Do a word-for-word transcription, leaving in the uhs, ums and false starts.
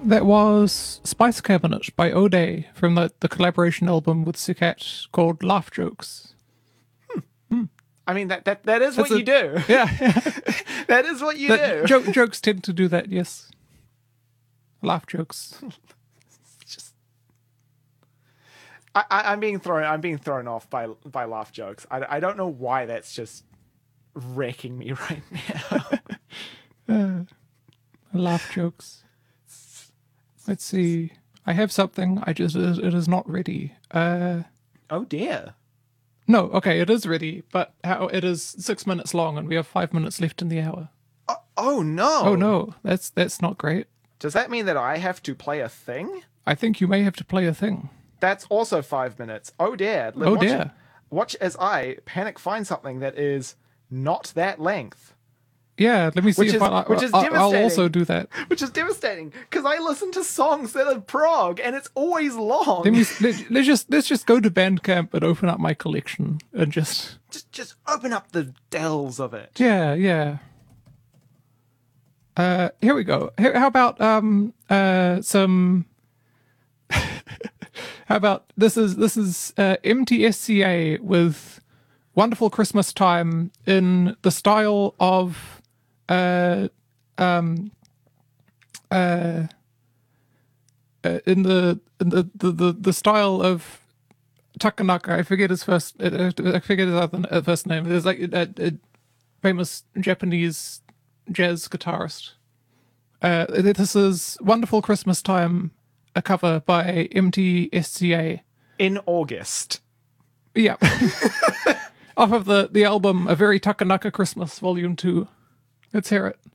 That was Spice Cabinet by O'Day from the, the collaboration album with Sukat called Laugh Jokes. I mean, that that, that is That's what a- you do. Yeah, yeah. That is what you That- do. joke, jokes tend to do that, yes. Laugh jokes. I, I, I'm being thrown. I'm being thrown off by by laugh jokes. I, I don't know why that's just wrecking me right now. Laugh jokes. Let's see. I have something. I just it is, it is not ready. Uh, Oh dear. no, okay, it is ready, but how it is six minutes long, and we have five minutes left in the hour. Oh, oh no. Oh no, that's that's not great. Does that mean that I have to play a thing? I think you may have to play a thing. That's also five minutes. Oh dear. Oh, watch, dear. Watch as I panic find something that is not that length. Yeah, let me see Which if is- I, which is I'll, I'll devastating. also do that. Which is devastating because I listen to songs that are prog and it's always long. Let me let, let's just let's just go to Bandcamp and open up my collection and just just just open up the dells of it. yeah yeah. Uh, here we go. Here, how about um uh some. How about this is this is uh, M T S C A with Wonderful Christmas Time in the style of uh um uh, uh in the in the, the, the, the style of Takanaka. I forget his first uh, I forget his other uh, first name. There's like a, a famous Japanese jazz guitarist. Uh, this is Wonderful Christmas Time, a cover by M T S C A. In August. Yeah. Off of the, the album A Very Takanaka Christmas, Volume two. Let's hear it.